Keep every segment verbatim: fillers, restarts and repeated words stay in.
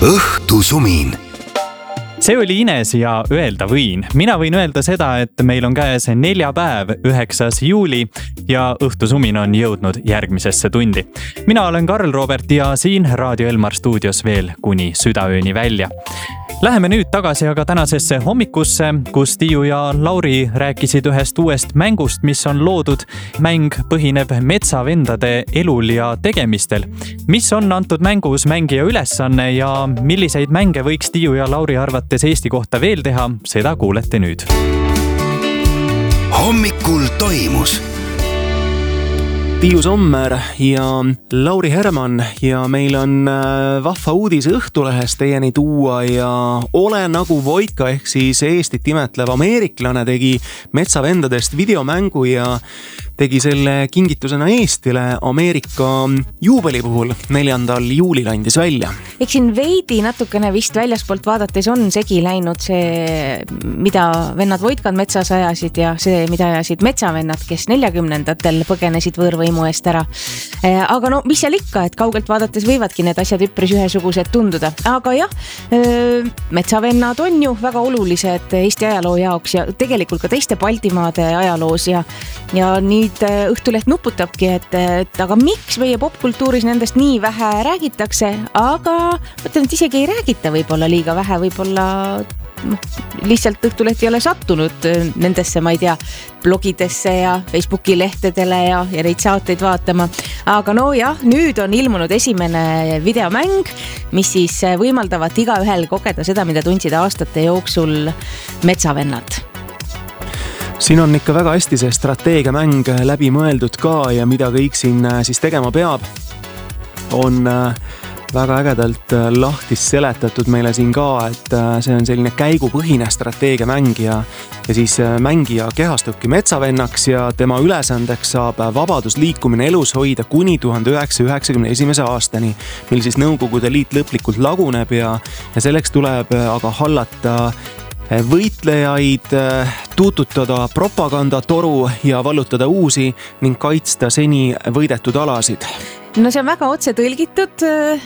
õhtusumin. See oli Ines ja öelda võin. Mina võin öelda seda, et meil on käes neljapäev, üheksas juuli ja õhtusumin on jõudnud järgmisesse tundi. Mina olen Karl Robert ja siin Raadio Elmar stuudios veel kuni südaööni välja. Läheme nüüd tagasi aga tänasesse hommikusse, kus Tiiu ja Lauri rääkisid ühest uuest mängust, mis on loodud. Mäng põhineb metsavendade elul ja tegemistel. Mis on antud mängus mängija ülesanne ja milliseid mänge võiks Tiiu ja Lauri arvates Eesti kohta veel teha, seda kuulete nüüd. Hommikul toimus. Tiiu Sommer ja Lauri Herman ja meil on vahva uudis Õhtulehest teieni tuua ja Ole nagu Voika ehk siis Eestit imetlev ameeriklane tegi metsavendadest videomängu ja tegi selle kingitusena Eestile Ameerika juubeli puhul neljandal juulil andis välja. Eks siin veidi natukene vist väljaspoolt vaadates on segi läinud see, mida vennad Voitkad metsas ajasid ja see, mida ajasid metsavennad, kes neljakümnendatel põgenesid võõrvõimu eest ära. Aga no, mis seal ikka, et kaugelt vaadates võivadki need asjad üpris ühesugused tunduda. Aga jah, metsavennad on ju väga olulised Eesti ajaloo jaoks ja tegelikult ka teiste Baltimaade ajaloos ja, ja nii Õhtuleht nuputabki, et, et aga miks meie popkultuuris nendest nii vähe räägitakse, aga mõtlen, et isegi ei räägita võib-olla liiga vähe, võib-olla lihtsalt Õhtuleht ei ole sattunud nendesse, ma ei tea, blogidesse ja Facebooki lehtedele ja, ja neid saateid vaatama. Aga no jah, nüüd on ilmunud esimene videomäng, mis siis võimaldavat igaühel kogeda seda, mida tundsid aastate jooksul metsavennad. Siin on ikka väga hästi see strateegiamäng läbi mõeldud ka ja mida kõik siin siis tegema peab, on väga ägedalt lahti seletatud meile siin ka, et see on selline käigupõhine strateegiamäng ja, ja siis mängija kehastubki metsavennaks ja tema ülesandeks saab vabadusliikumine elus hoida kuni tuhande üheksasaja üheksakümne esimese aastani, mil siis Nõukogude Liit lõplikult laguneb ja, ja selleks tuleb aga hallata võitlejaid, tuututada propagandatoru ja vallutada uusi ning kaitsta seni võidetud alasid. No see on väga otse tõlgitud.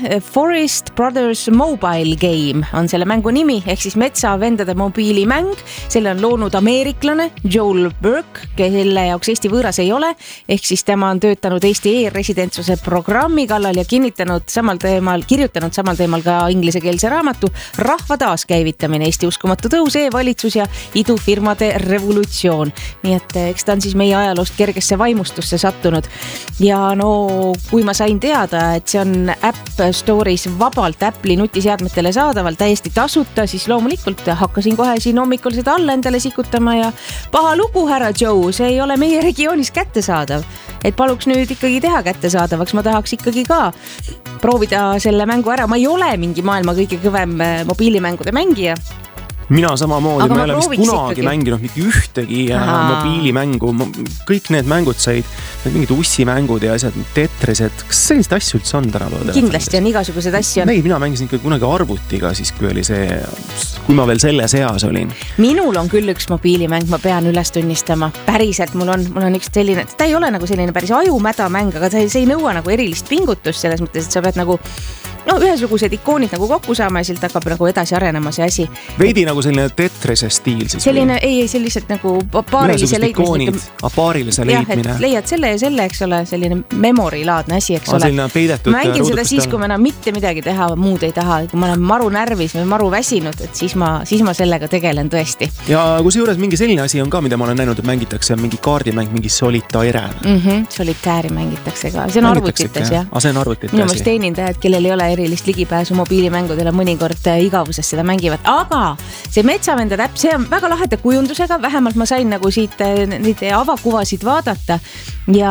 Forest Brothers Mobile Game on selle mängu nimi, ehk siis metsavendade mobiilimäng. Selle on loonud ameeriklane Joel Burke, kelle jaoks Eesti võõras ei ole, ehk siis tema on töötanud Eesti e-residentsuse programmi kallal ja kinnitanud samal teemal, kirjutanud samal teemal ka inglisekeelse raamatu Rahva taaskäivitamine, Eesti uskumatu tõus, e-valitsus ja idufirmade revolutsioon. Nii et eks ta on siis meie ajaloost kergesse vaimustusse sattunud. Ja no, kui ma sain teada, et see on App Store'is vabalt Apple'i nutiseadmetele saadaval täiesti tasuta, siis loomulikult hakkasin kohe siin hommikul seda alla endale sikutama ja paha lugu, härra Joe, see ei ole meie regioonis kättesaadav. Et paluks nüüd ikkagi teha kättesaadavaks, ma tahaks ikkagi ka proovida selle mängu ära. Ma ei ole mingi maailma kõige kõvem mobiilimängude mängija. Mina samamoodi, aga ma ei ole vist kunagi ikkagi mänginud mitte ühtegi Aha. mobiilimängu. Kõik need mängud said, need mingid ussimängud ja asjad, tetrised. Kas sellist asju üldse on tänapäeval? Kindlasti on igasugused asju. Neid mina mängisin ikka kunagi arvutiga, siis kui oli see, kui ma veel selle seas olin. Minul on küll üks mobiilimäng, ma pean üles tunnistama. Päriselt mul on, mul on üks selline, ta ei ole nagu selline päris ajumäda mäng, aga see ei nõua nagu erilist pingutust selles mõttes, et sa pead nagu no ühesugused ikoonid nagu kokku saama ja silt hakkab nagu edasi arenema see asi. Veidi nagu selline tetrise stiil siis. Selline, ei, see lihtsalt nagu paarilise leidmine. A, paarilise leidmine. Jah, et leiad selle ja selle, eks ole, selline memorilaadne asi, eks ole. Peidetud, mängin seda siis, kui ma enam mitte midagi teha, muud ei taha. Kui ma olen maru närvis või maru väsinud, et siis ma, siis ma sellega tegelen tõesti. Ja kus juures mingi selline asi on ka, mida ma olen näinud, et mängitakse mingi kaardimäng, mingi solitaire. Mm-hmm, solitääri mängitakse ka. See on arvutites, jah. A, see on arvutites. Minu mõist teenindajad, kellel ei ole erilist ligipääsu mobiilimängudele mõnikord igavuses seda mängivad. Aga see metsavendade äpp, see on väga laheda kujundusega, vähemalt ma sain nagu siit neid avakuvasid vaadata ja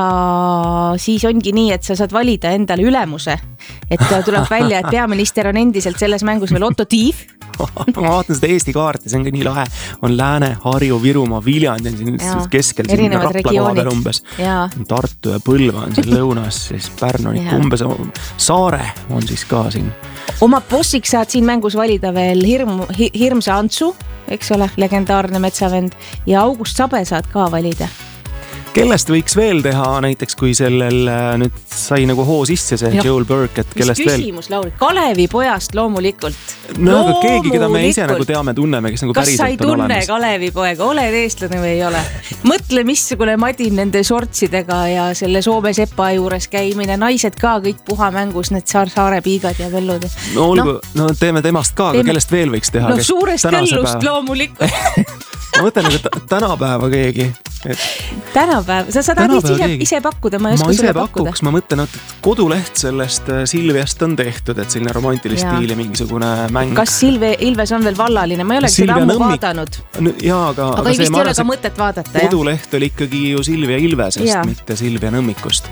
siis ongi nii, et sa saad valida endale ülemuse, et tuleb välja, et peaminister on endiselt selles mängus veel Otto Tiif. Ma vaatan seda Eesti kaarti, see on ka nii lahe, on Lääne, Harju, Virumaa, Viljandi on siin ja, keskel, siin Rapla koha veel umbes, ja. Tartu ja Põlva on siin lõunas, siis Pärnu on ikka umbes, Saare on siis ka siin. Oma bossiks saad siin mängus valida veel hirm, Hirmsa Antsu, eks ole, legendaarne metsavend ja August Sabe saad ka valida. kellest võiks veel teha näiteks, kui sellel nüüd sai nagu hoo sisse see ja. Joel Burke, et kellest mis veel? Küsimus, Lauri, Kalevi pojast loomulikult. No aga keegi, keda me ise nagu teame, tunneme, kes nagu kas päriselt on olemas. Kas sa ei tunne Kalevi poega, oled eestlane või ei ole? Mõtle, missugune madin nende sortsidega ja selle Soome sepa juures käimine, naised ka kõik puha mängus, need saar, saare piigad ja vellud. No olgu, no, no teeme temast ka, aga teeme... kellest veel võiks teha? No suurest kõllust loomulikult. Ma mõtlen, et tänapäeva keegi. Et... Tänapäeva? Sa, sa tahad ise, ise pakkuda, ma ei oska sulle pakkuda. Ma mõtlen, et koduleht sellest Silviast on tehtud, et selline romantilist stiili mingisugune mäng. Kas Silve, Ilves on veel vallaline? Ma ei oleks seda ammu Nõmmik... vaadanud. Jaa, aga... Aga ei vist ei ole ka mõtet vaadata, jah? Koduleht oli ikkagi ju Silvia Ilvesest, ja. Mitte Silvia Nõmmikust.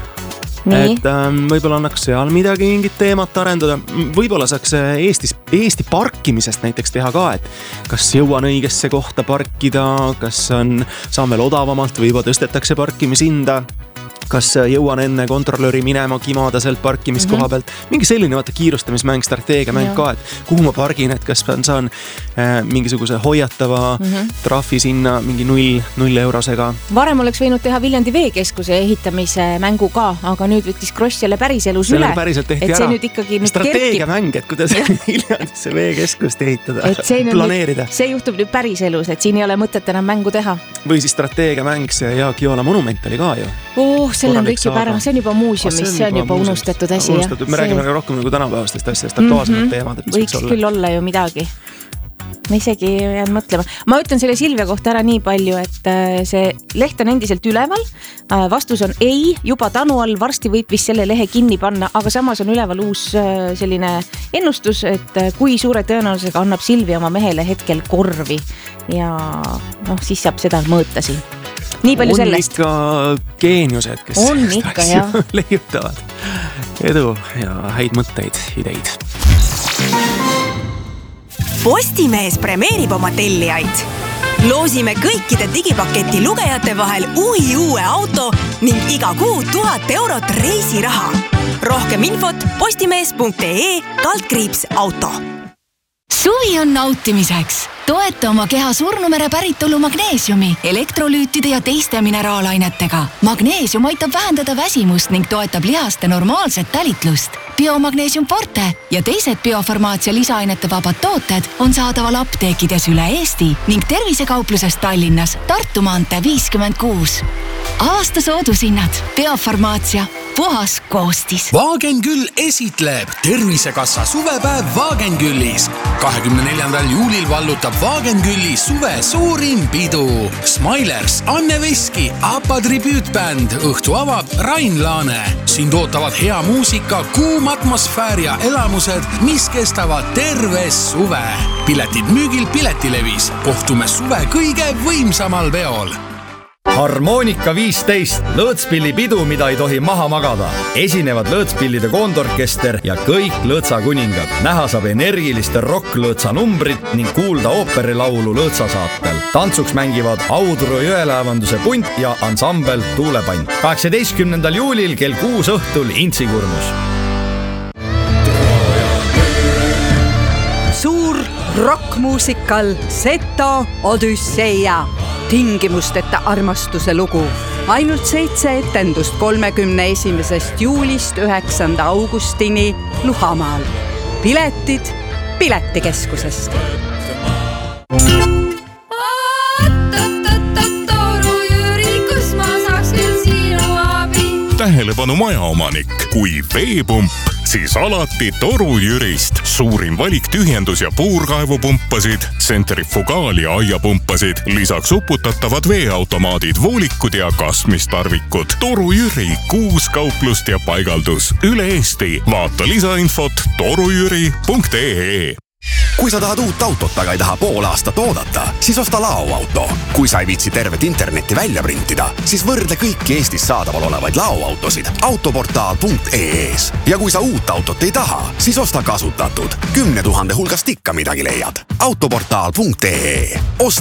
Nii. Et ähm, võib-olla annaks seal midagi mingit teemat arendada. Võib-olla saaks Eestis, Eesti parkimisest näiteks teha ka, et kas jõuan õigesse kohta parkida, kas on, saan veel odavamalt või juba tõstetakse parkimisinda. Kas jõuan enne kontrollöri minema kimada sealt parkimiskoha pealt. Mm -hmm. Mingi selline vaata kiirustamismäng, strateegiamäng ja. Ka, et kuhu ma pargin, et kas saan äh, mingisuguse hoiatava mm -hmm. trahvi sinna mingi null, null eurosega. Varem oleks võinud teha Viljandi veekeskuse ehitamise mängu ka, aga nüüd võttis Kross jälle päriselus selle üle. Päriselt tehti et see ära. Nüüd ikkagi nüüd strateegiamäng, et kuidas Viljandisse veekeskust ehitada, planeerida. See juhtub nüüd päriselus, et siin ei ole mõtet enam mängu teha. Või siis strateegiamäng, see Jaak Joola monument oli ka ju. Oh, selle on kõik juba ära, see on juba muuseumis, see on juba unustatud asi. Unustatud. Me räägime see... rohkem nagu tänapäevastest asjast, aktuaalsemad mm -hmm. teemad. Võiks, võiks küll olla ju midagi. Ma isegi jään mõtlema. Ma ütlen selle Silvia kohta ära nii palju, et see leht on endiselt üleval. Vastus on ei, juba tanu all, varsti võib vist selle lehe kinni panna, aga samas on üleval uus selline ennustus, et kui suure tõenäosusega annab Silvia oma mehele hetkel korvi ja noh, siis saab seda mõõta siin. Nii palju on sellest. On ikka geeniused, kes on ikka, jah. leiutavad. Edu ja häid mõtteid, ideid. Postimees premeerib oma tellijaid. Loosime kõikide digipaketi lugejate vahel uhi uue auto ning iga kuu tuhat eurot reisiraha. Rohkem infot postimees punkt ee kaldkriips auto. Suvi on nautimiseks. Toeta oma keha surnumere päritolu magneesiumi, elektrolüütide ja teiste mineraalainetega. Magneesium aitab vähendada väsimust ning toetab lihaste normaalset talitlust. Biomagneesium Forte ja teised biofarmaatsia lisaainete vabad tooted on saadaval apteekides üle Eesti ning tervisekaupluses Tallinnas Tartu maantee viiskümmend kuus. Aasta soodushinnad. Biofarmaatsia. Puhas koostis. Wagenküll esitleb Tervisekassa suvepäev Wagenküllis. kahekümne neljandal juulil vallutab Wagenkülli suve suurim pidu. Smilers, Anne Veski, Apa tribüütbänd, õhtu avab Rain Laane. Sind ootavad hea muusika, kuum atmosfäär ja elamused, mis kestavad terve suve. Piletid müügil Piletilevis. Kohtume suve kõige võimsamal peol. Harmonika viisteist, lõõtspilli pidu, mida ei tohi maha magada. Esinevad lõõtspillide koondorkester ja kõik lõõtsakuningad. Näha saab energiliste rock-lõõtsa numbrit ning kuulda ooperilaulu lõõtsasaatel. Tantsuks mängivad Audru jõelaevanduse punt ja ansambel Tuulepann. kaheksateistkümnendal juulil kell kuus õhtul Intsikurnus. Suur rockmuusikal Seto Odüsseia. Tingimusteta armastuse lugu. Ainult seitse etendust kolmekümne esimesest juulist üheksanda augustini Luhamaal. Piletid Piletikeskusest. Tähelepanu majaomanik, kui veepump, siis alati Toru Jürist. Suurim valik tühjendus- ja puurkaevupumpasid, tsentrifugaal- ja aiapumpasid, lisaks uputatavad veeautomaadid, voolikud ja kasmistarvikud. Toru Jüri, kuus kauplust ja paigaldus üle Eesti. Vaata lisainfot torujüri punkt ee. Kui sa tahad uut autot, aga ei taha pool aastat oodata, siis osta laoauto. Kui sa ei viitsi tervet internetti välja printida, siis võrdle kõiki Eestis saadaval olevaid laoautosid autoportaal punkt ee-s. Ja kui sa uut autot ei taha, siis osta kasutatud. Kümne tuhande hulgast ikka midagi leiad. autoportaal punkt ee. Osta